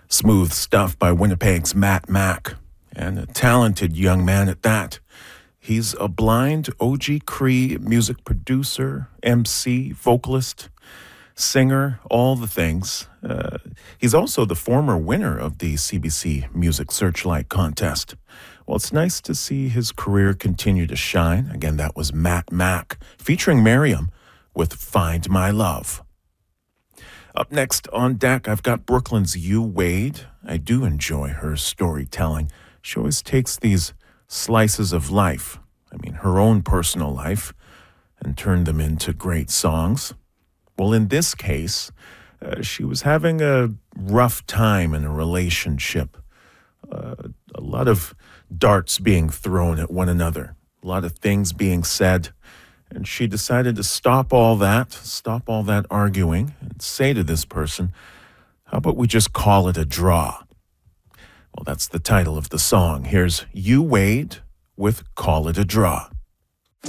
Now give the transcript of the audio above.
Smooth stuff by Winnipeg's Matt Mack, and a talented young man at that. He's a blind OG Cree music producer, MC, vocalist, singer, all the things. He's also the former winner of the CBC Music Searchlight contest. Well, it's nice to see his career continue to shine. Again, that was Matt Mack, featuring Miriam with Find My Love. Up next on deck, I've got Brooklyn's You Wade. I do enjoy her storytelling. She always takes these slices of life, her own personal life, and turn them into great songs. Well, in this case, she was having a rough time in a relationship. A lot of darts being thrown at one another, a lot of things being said. And she decided to stop all that arguing, and say to this person, how about we just call it a draw? Well, that's the title of the song. Here's You Wade with Call It a Draw.